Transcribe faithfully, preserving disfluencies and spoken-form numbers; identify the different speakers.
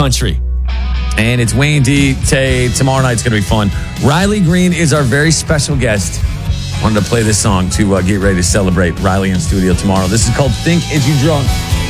Speaker 1: country.
Speaker 2: And it's Wayne D. Tay. Tomorrow night's going to be fun. Riley Green is our very special guest. Wanted to play this song to uh, get ready to celebrate Riley in studio tomorrow. This is called Think Is You Drunk?